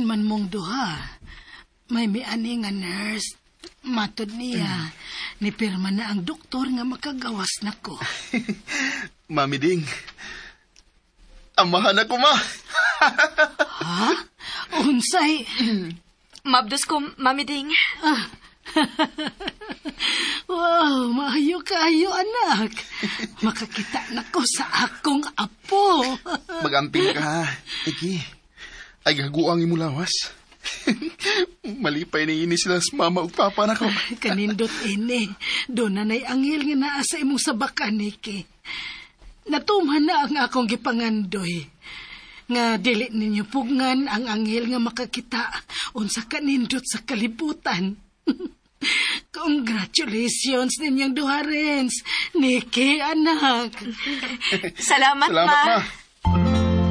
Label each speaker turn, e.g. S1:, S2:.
S1: man mong duha. May miani nga nurse. Matod niya, nipirma na ang doktor nga makagawas na ko.
S2: Mami Ding, amahan ako, ma.
S1: Ha? Unsay?
S3: Mabdos ko, Mami Ding.
S1: Wow, maayo kayo, anak. Makakita na ko sa akong apo.
S2: Magamping ka, Eki. Ay gaguang imo lawas. Malipay na ini sila sa mama ug papa na ko.
S1: Kanindot ini. Doon na na'y anghel nga naa sa imong sabakan, Niki. Natumhan na ang akong gipangandoy. Nga dili ninyo pugngan ang anghel nga makakita unsa kanindot sa kalibutan. Congratulations ninyong duha, Renz. Niki, anak.
S3: Salamat, Ma.